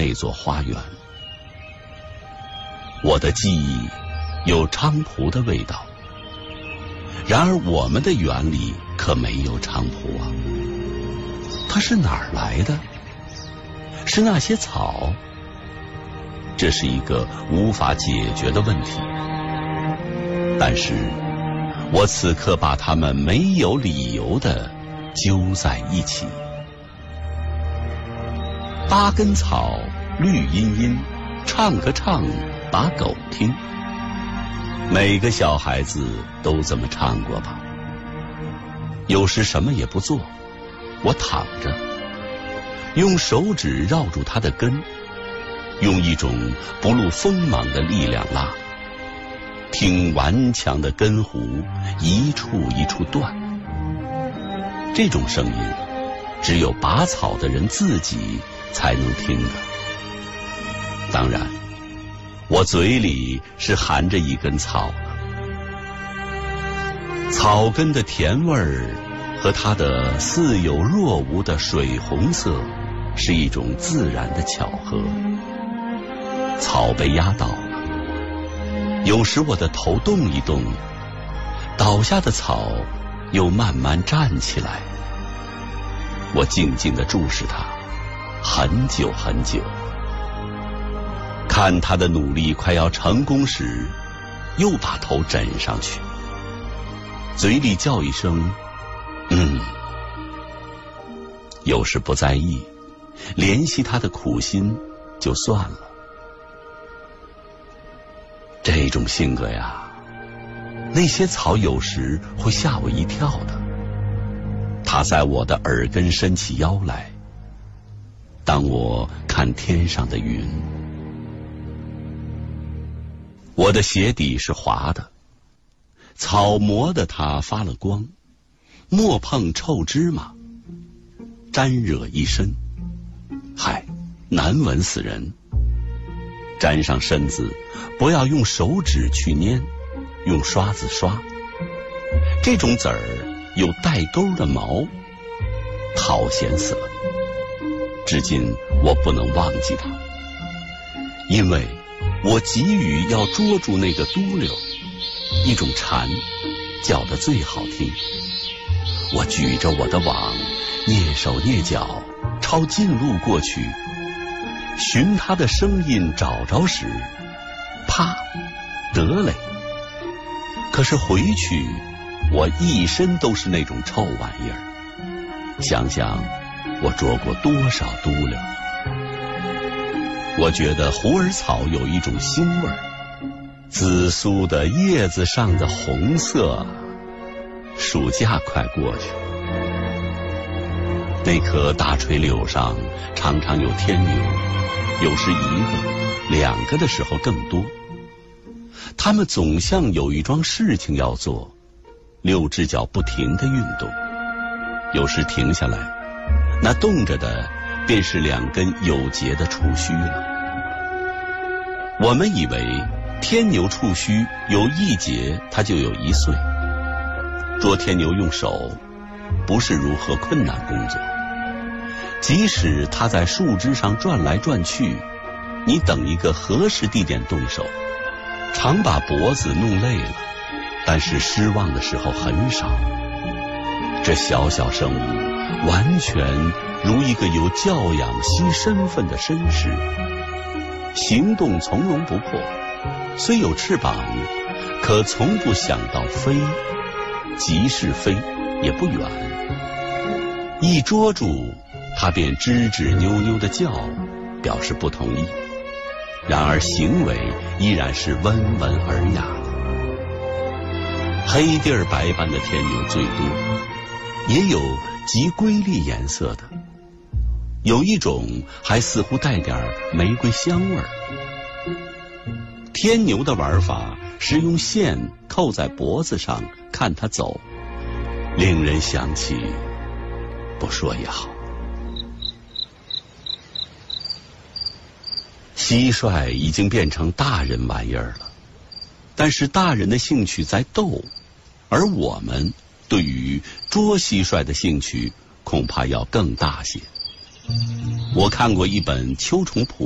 那座花园。我的记忆有菖蒲的味道，然而我们的园里可没有菖蒲啊。它是哪儿来的？是那些草？这是一个无法解决的问题。但是我此刻把它们没有理由地揪在一起。8根草，绿茵茵，唱个唱，把狗听。每个小孩子都这么唱过吧。有时什么也不做，我躺着，用手指绕住它的根，用一种不露锋芒的力量拉，听顽强的根弧一处一处断。这种声音只有拔草的人自己才能听的。当然我嘴里是含着一根草的。草根的甜味儿和它的似有若无的水红色是一种自然的巧合。草被压倒了，有时我的头动一动，倒下的草又慢慢站起来。我静静地注视它很久很久，看他的努力快要成功时，又把头枕上去，嘴里叫一声有时不在意，怜惜他的苦心就算了。这种性格呀，那些草有时会吓我一跳的。它在我的耳根伸起腰来，当我看天上的云。我的鞋底是滑的，草磨得它发了光，莫碰臭芝麻，沾惹一身，嗨，难闻死人。沾上身子不要用手指去捏，用刷子刷。这种籽儿有带钩的毛，讨嫌死了。至今我不能忘记它，因为我急于要捉住那个嘟溜，一种蝉叫得最好听。我举着我的网，蹑手蹑脚朝近路过去，寻它的声音找着时，啪，得嘞！可是回去我一身都是那种臭玩意儿，想想我捉过多少嘟溜。我觉得虎耳草有一种腥味儿，紫苏的叶子上的红色。暑假快过去，那棵大垂柳上常常有天牛，有时1个、2个的时候更多。它们总像有一桩事情要做，6只脚不停地运动，有时停下来，那动着的便是2根有节的触须了。我们以为天牛触须有1节，它就有1岁。捉天牛用手不是如何困难工作，即使它在树枝上转来转去，你等一个合适地点动手，常把脖子弄累了，但是失望的时候很少。这小小生物完全如一个有教养惜身份的绅士，行动从容不迫，虽有翅膀，可从不想到飞，即是飞也不远。一捉住他便吱吱扭扭的叫，表示不同意，然而行为依然是温文尔雅的。黑地儿白斑的天牛最多，也有极瑰丽颜色的，有一种还似乎带点玫瑰香味儿。天牛的玩法是用线扣在脖子上看它走，令人想起，不说也好。蟋蟀已经变成大人玩意儿了，但是大人的兴趣在斗，而我们对于捉蟋蟀的兴趣恐怕要更大些。我看过一本秋虫谱